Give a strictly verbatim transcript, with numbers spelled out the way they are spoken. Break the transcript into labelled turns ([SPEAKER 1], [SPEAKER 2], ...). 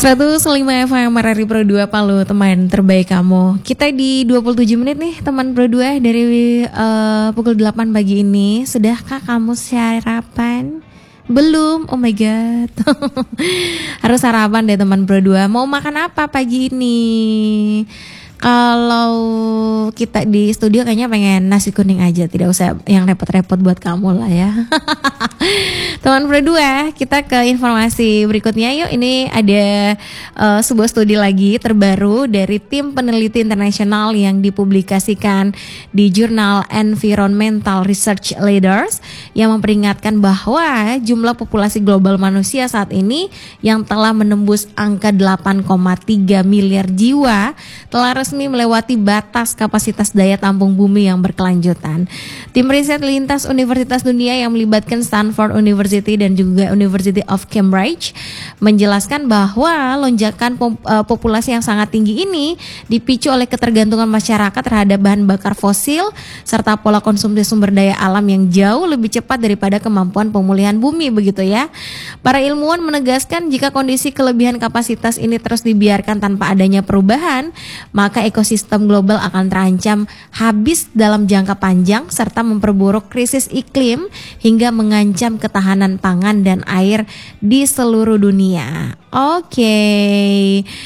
[SPEAKER 1] seratus lima F M R R I Pro dua Palu, teman terbaik kamu. Kita di dua puluh tujuh menit nih teman Pro dua dari uh, pukul delapan pagi ini. Sudahkah kamu sarapan? Belum? Oh my god. Harus sarapan deh teman Pro dua. Mau makan apa pagi ini? Kalau kita di studio kayaknya pengen nasi kuning aja, tidak usah yang repot-repot buat kamu lah ya. Teman Pro dua, kita ke informasi berikutnya yuk. Ini ada uh, sebuah studi lagi terbaru dari tim peneliti internasional yang dipublikasikan di jurnal Environmental Research Leaders yang memperingatkan bahwa jumlah populasi global manusia saat ini yang telah menembus angka delapan koma tiga miliar jiwa telah resmi melewati batas kapasitas daya tampung bumi yang berkelanjutan. Tim riset lintas universitas dunia yang melibatkan Stanford University dan juga University of Cambridge menjelaskan bahwa lonjakan populasi yang sangat tinggi ini dipicu oleh ketergantungan masyarakat terhadap bahan bakar fosil serta pola konsumsi sumber daya alam yang jauh lebih cepat daripada kemampuan pemulihan bumi, begitu ya. Para ilmuwan menegaskan jika kondisi kelebihan kapasitas ini terus dibiarkan tanpa adanya perubahan, maka ekosistem global akan terancam habis dalam jangka panjang serta memperburuk krisis iklim hingga mengancam ketahanan pangan dan air di seluruh dunia. Oke,